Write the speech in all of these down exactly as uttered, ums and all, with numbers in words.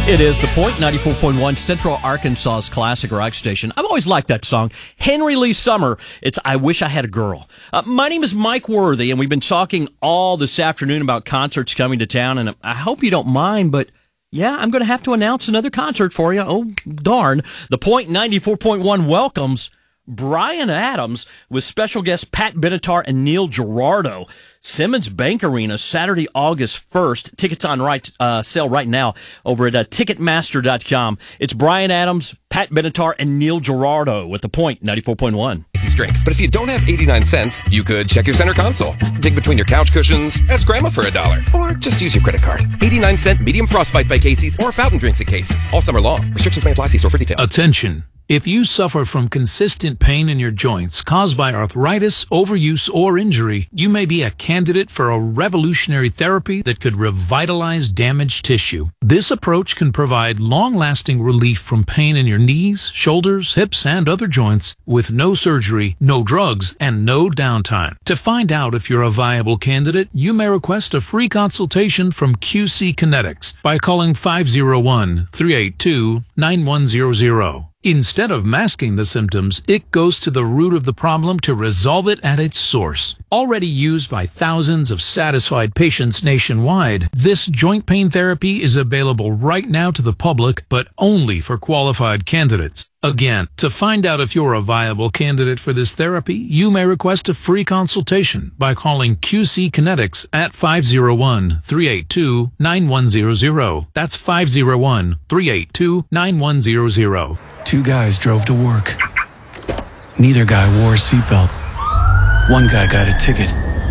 It is The Point, ninety-four point one, Central Arkansas's classic rock station. I've always liked that song. Henry Lee Summer, it's I Wish I Had a Girl. Uh, my name is Mike Worthy, and we've been talking all this afternoon about concerts coming to town, and I hope you don't mind, but yeah, I'm going to have to announce another concert for you. Oh, darn. The Point, ninety-four point one welcomes Bryan Adams with special guests Pat Benatar and Neil Giraldo. Simmons Bank Arena, Saturday, August first. Tickets on right uh, sale right now over at uh, Ticketmaster dot com. It's Bryan Adams, Pat Benatar, and Neil Giraldo with The Point, ninety-four point one. Drinks. But if you don't have eighty-nine cents, you could check your center console, dig between your couch cushions, ask Grandma for a dollar, or just use your credit card. eighty-nine cent medium frostbite by Casey's or fountain drinks at Casey's. All summer long. Restrictions may apply. See store for details. Attention. If you suffer from consistent pain in your joints caused by arthritis, overuse, or injury, you may be a candidate for a revolutionary therapy that could revitalize damaged tissue. This approach can provide long-lasting relief from pain in your knees, shoulders, hips, and other joints with no surgery, no drugs, and no downtime. To find out if you're a viable candidate, you may request a free consultation from Q C Kinetics by calling five oh one, three eight two, nine one zero zero. Instead of masking the symptoms, it goes to the root of the problem to resolve it at its source. Already used by thousands of satisfied patients nationwide, this joint pain therapy is available right now to the public, but only for qualified candidates. Again, to find out if you're a viable candidate for this therapy, you may request a free consultation by calling Q C Kinetics at five oh one, three eight two, nine one zero zero. That's five oh one, three eight two, nine one zero zero. Two guys drove to work. Neither guy wore a seatbelt. One guy got a ticket.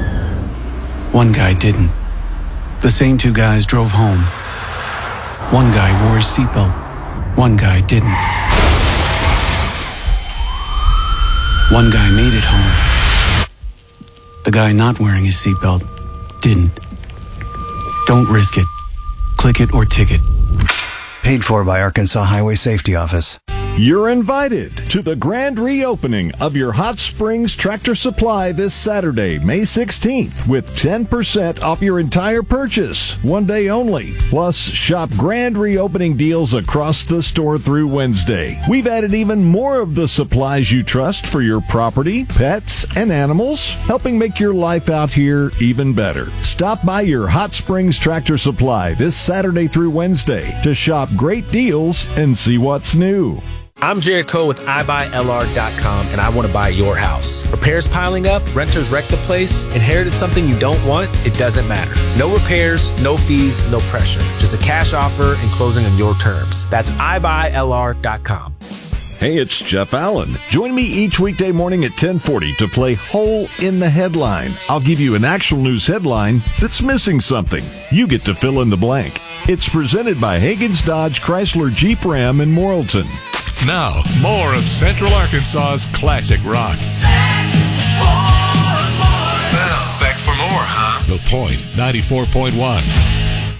One guy didn't. The same two guys drove home. One guy wore his seatbelt. One guy didn't. One guy made it home. The guy not wearing his seatbelt didn't. Don't risk it. Click it or ticket. Paid for by Arkansas Highway Safety Office. You're invited to the grand reopening of your Hot Springs Tractor Supply this Saturday, May sixteenth, with ten percent off your entire purchase, one day only. Plus, shop grand reopening deals across the store through Wednesday. We've added even more of the supplies you trust for your property, pets, and animals, helping make your life out here even better. Stop by your Hot Springs Tractor Supply this Saturday through Wednesday to shop great deals and see what's new. I'm Jared Coe with i buy L R dot com, and I want to buy your house. Repairs piling up, renters wreck the place, inherited something you don't want, it doesn't matter. No repairs, no fees, no pressure. Just a cash offer and closing on your terms. That's i buy L R dot com. Hey, it's Jeff Allen. Join me each weekday morning at ten forty to play Hole in the Headline. I'll give you an actual news headline that's missing something. You get to fill in the blank. It's presented by Hagen's Dodge Chrysler Jeep Ram in Morrilton. Now, more of Central Arkansas's classic rock. Well, back for more, huh? The Point, ninety-four point one.